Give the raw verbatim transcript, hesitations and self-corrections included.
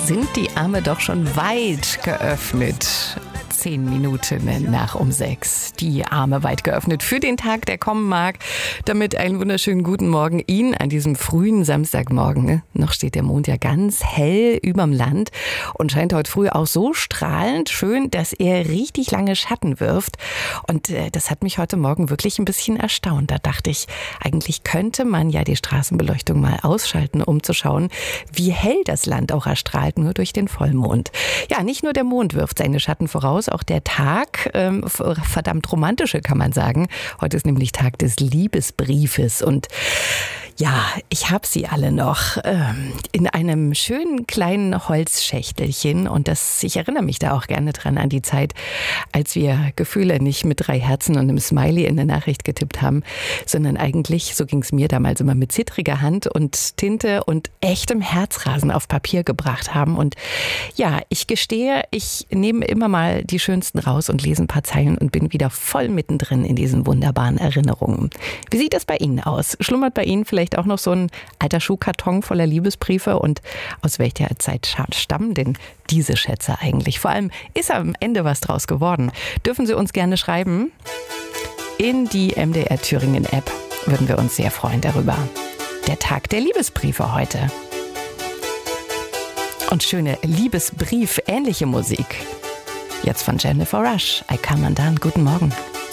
sind die Arme doch schon weit geöffnet. Zehn Minuten nach um sechs. Die Arme weit geöffnet für den Tag, der kommen mag. Damit einen wunderschönen guten Morgen Ihnen an diesem frühen Samstagmorgen. Noch steht der Mond ja ganz hell überm Land und scheint heute früh auch so strahlend schön, dass er richtig lange Schatten wirft. Und äh, das hat mich heute Morgen wirklich ein bisschen erstaunt. Da dachte ich, eigentlich könnte man ja die Straßenbeleuchtung mal ausschalten, um zu schauen, wie hell das Land auch erstrahlt, nur durch den Vollmond. Ja, nicht nur der Mond wirft seine Schatten voraus, auch der Tag, ähm, verdammt romantische kann man sagen. Heute ist nämlich Tag des Liebesbriefes und ja, ich habe sie alle noch ähm, in einem schönen kleinen Holzschächtelchen und das, ich erinnere mich da auch gerne dran an die Zeit, als wir Gefühle nicht mit drei Herzen und einem Smiley in eine Nachricht getippt haben, sondern eigentlich, so ging es mir damals immer, mit zittriger Hand und Tinte und echtem Herzrasen auf Papier gebracht haben. Und ja, ich gestehe, ich nehme immer mal die schönsten raus und lese ein paar Zeilen und bin wieder voll mittendrin in diesen wunderbaren Erinnerungen. Wie sieht das bei Ihnen aus? Schlummert bei Ihnen vielleicht auch noch so ein alter Schuhkarton voller Liebesbriefe und aus welcher Zeit stammen denn diese Schätze eigentlich? Vor allem, ist am Ende was draus geworden? Dürfen Sie uns gerne schreiben in die M D R Thüringen App. Würden wir uns sehr freuen darüber. Der Tag der Liebesbriefe heute. Und schöne Liebesbrief-ähnliche Musik. Jetzt von Jennifer Rush. I Come Undone. Guten Morgen.